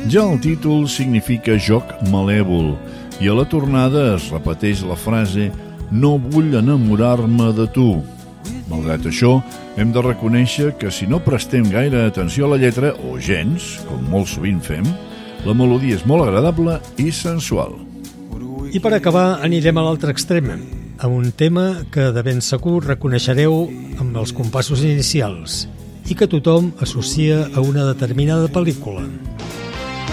Ja el títol significa joc malèvol i a la tornada es repeteix la frase «No vull enamorar-me de tu». Malgrat això, hem de reconèixer que si no prestem gaire atenció a la lletra, o gens, com molt sovint fem, la melodia és molt agradable i sensual. I per acabar anirem a l'altre extrem, a un tema que de ben segur reconeixereu amb els compassos inicials i que tothom associa a una determinada pel·lícula.